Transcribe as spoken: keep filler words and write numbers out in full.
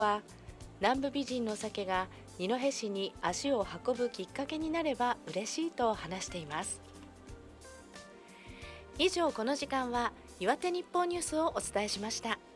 は南部美人の鮭が二戸市に足を運ぶきっかけになれば嬉しいと話しています。以上、この時間は岩手日報ニュースをお伝えしました。